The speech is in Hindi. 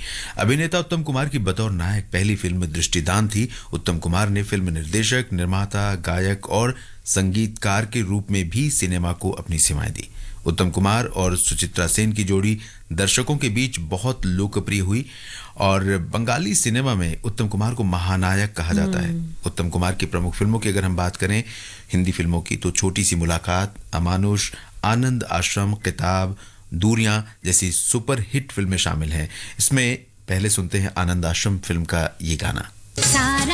अभिनेता उत्तम कुमार की बतौर नायक पहली फिल्म दृष्टिदान थी। उत्तम कुमार ने फिल्म निर्देशक, निर्माता, गायक और संगीतकार के रूप में भी सिनेमा को अपनी सेवाएं दी। उत्तम कुमार और सुचित्रा सेन की जोड़ी दर्शकों के बीच बहुत लोकप्रिय हुई और बंगाली सिनेमा में उत्तम कुमार को महानायक कहा जाता है। उत्तम कुमार की प्रमुख फिल्मों की अगर हम बात करें हिंदी फिल्मों की, तो छोटी सी मुलाकात, अमानुष, आनंद आश्रम, किताब, दूरियां जैसी सुपर हिट फिल्में शामिल हैं। इसमें पहले सुनते हैं आनंद आश्रम फिल्म का ये गाना।